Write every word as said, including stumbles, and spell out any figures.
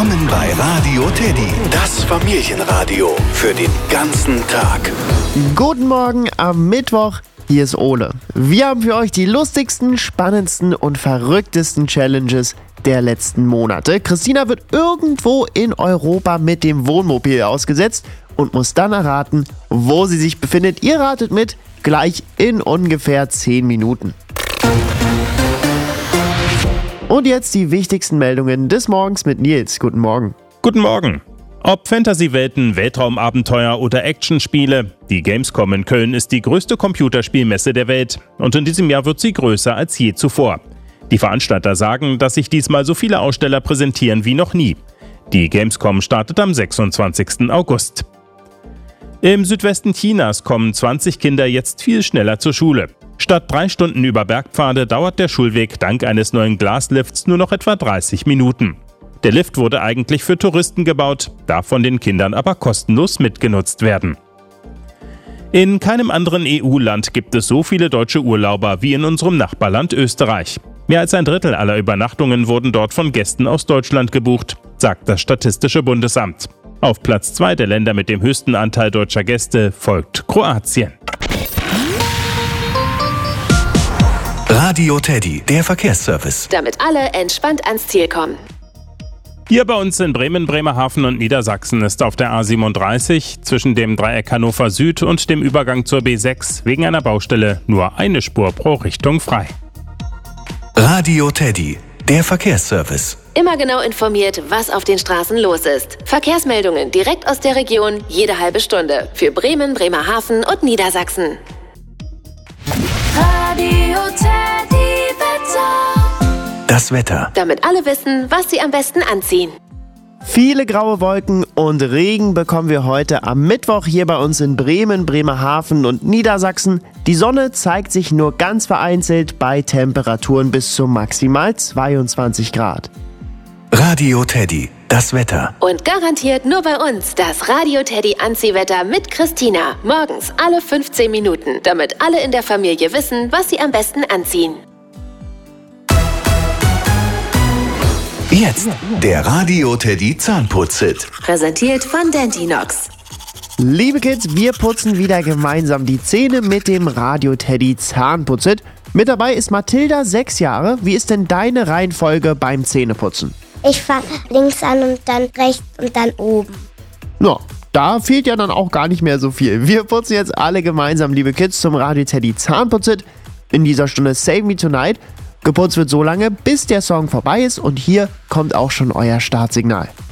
Willkommen bei Radio Teddy, das Familienradio für den ganzen Tag. Guten Morgen am Mittwoch, hier ist Ole. Wir haben für euch die lustigsten, spannendsten und verrücktesten Challenges der letzten Monate. Christina wird irgendwo in Europa mit dem Wohnmobil ausgesetzt und muss dann erraten, wo sie sich befindet. Ihr ratet mit, gleich in ungefähr zehn Minuten. Und jetzt die wichtigsten Meldungen des Morgens mit Nils. Guten Morgen. Guten Morgen. Ob Fantasy-Welten, Weltraumabenteuer oder Actionspiele, die Gamescom in Köln ist die größte Computerspielmesse der Welt und in diesem Jahr wird sie größer als je zuvor. Die Veranstalter sagen, dass sich diesmal so viele Aussteller präsentieren wie noch nie. Die Gamescom startet am sechsundzwanzigsten August. Im Südwesten Chinas kommen zwanzig Kinder jetzt viel schneller zur Schule. Statt drei Stunden über Bergpfade dauert der Schulweg dank eines neuen Glaslifts nur noch etwa dreißig Minuten. Der Lift wurde eigentlich für Touristen gebaut, darf von den Kindern aber kostenlos mitgenutzt werden. In keinem anderen E U-Land gibt es so viele deutsche Urlauber wie in unserem Nachbarland Österreich. Mehr als ein Drittel aller Übernachtungen wurden dort von Gästen aus Deutschland gebucht, sagt das Statistische Bundesamt. Auf Platz zwei der Länder mit dem höchsten Anteil deutscher Gäste folgt Kroatien. Radio Teddy, der Verkehrsservice. Damit alle entspannt ans Ziel kommen. Hier bei uns in Bremen, Bremerhaven und Niedersachsen ist auf der A siebenunddreißig zwischen dem Dreieck Hannover Süd und dem Übergang zur B sechs wegen einer Baustelle nur eine Spur pro Richtung frei. Radio Teddy, der Verkehrsservice. Immer genau informiert, was auf den Straßen los ist. Verkehrsmeldungen direkt aus der Region, jede halbe Stunde. Für Bremen, Bremerhaven und Niedersachsen. Radio Teddy Wetter. Das Wetter. Damit alle wissen, was sie am besten anziehen. Viele graue Wolken und Regen bekommen wir heute am Mittwoch hier bei uns in Bremen, Bremerhaven und Niedersachsen. Die Sonne zeigt sich nur ganz vereinzelt bei Temperaturen bis zu maximal zweiundzwanzig Grad. Radio Teddy, das Wetter. Und garantiert nur bei uns das Radio Teddy Anziehwetter mit Christina. Morgens alle fünfzehn Minuten, damit alle in der Familie wissen, was sie am besten anziehen. Jetzt der Radio Teddy Zahnputz-Hit. Präsentiert von Dentinox. Liebe Kids, wir putzen wieder gemeinsam die Zähne mit dem Radio Teddy Zahnputz-Hit. Mit dabei ist Mathilda, sechs Jahre. Wie ist denn deine Reihenfolge beim Zähneputzen? Ich fange links an und dann rechts und dann oben. Ja, da fehlt ja dann auch gar nicht mehr so viel. Wir putzen jetzt alle gemeinsam, liebe Kids, zum Radio Teddy Zahnputz-Hit. In dieser Stunde Save Me Tonight. Geputzt wird so lange, bis der Song vorbei ist und hier kommt auch schon euer Startsignal.